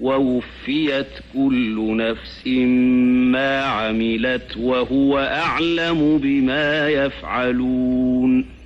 ووفيت كل نفس ما عملت وهو أعلم بما يفعلون.